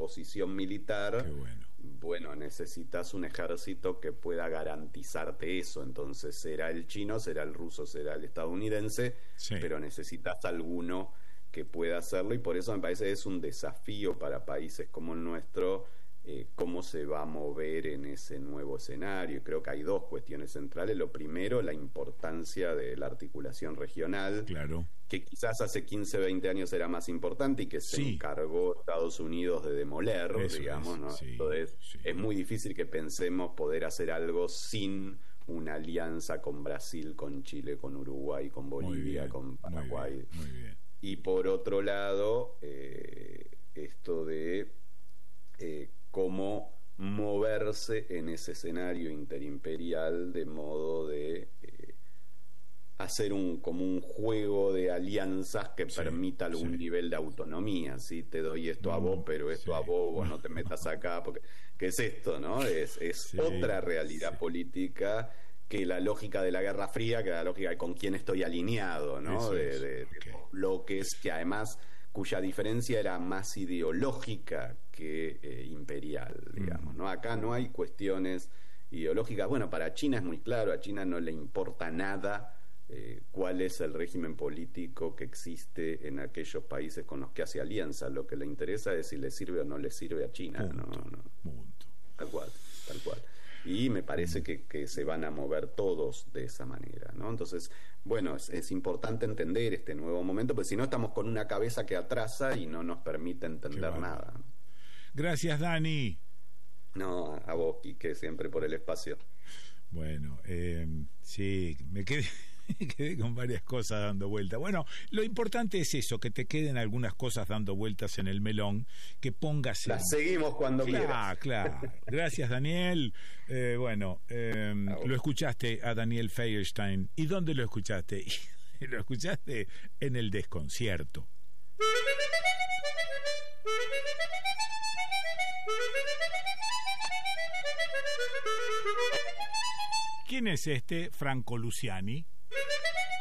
posición militar, qué bueno. bueno, necesitas un ejército que pueda garantizarte eso. Entonces será el chino, será el ruso, será el estadounidense, Sí. pero necesitas alguno que pueda hacerlo, y por eso me parece que es un desafío para países como el nuestro, cómo se va a mover en ese nuevo escenario. Creo que hay dos cuestiones centrales. Lo primero, la importancia de la articulación regional, Claro. que quizás hace 15, 20 años era más importante y que se Sí. encargó Estados Unidos de demoler, Eso digamos, es, ¿no? sí, Entonces, sí. es muy difícil que pensemos poder hacer algo sin una alianza con Brasil, con Chile, con Uruguay, con Muy Bolivia, bien, con Paraguay. muy bien. Y por otro lado, esto de cómo moverse en ese escenario interimperial de modo de hacer como un juego de alianzas que Sí, permita algún sí. nivel de autonomía. ¿Sí? Te doy esto a vos, pero esto sí. a vos no te metas acá, porque ¿qué es esto? ¿No? Es Sí, otra realidad sí. política que la lógica de la Guerra Fría, que la lógica de con quién estoy alineado, ¿no? Eso es. De Ok. dos bloques que además cuya diferencia era más ideológica que imperial, digamos, ¿no? Acá no hay cuestiones ideológicas. Bueno, para China es muy claro, a China no le importa nada cuál es el régimen político que existe en aquellos países con los que hace alianza. Lo que le interesa es si le sirve o no le sirve a China. Punto. Tal cual, tal cual. Y me parece que se van a mover todos de esa manera, ¿no? Entonces, bueno, es importante entender este nuevo momento, porque si no estamos con una cabeza que atrasa y no nos permite entender nada. Gracias, Dani. No, a vos, Quique, siempre por el espacio. Bueno, sí, me quedé con varias cosas dando vueltas. Bueno, lo importante es eso, que te queden algunas cosas dando vueltas en el melón, que pongas... Las seguimos cuando quieras. Claro. Gracias, Daniel. Bueno, lo escuchaste a Daniel Feierstein. ¿Y dónde lo escuchaste? Lo escuchaste en el Desconcierto. ¿Quién es este Franco Luciani?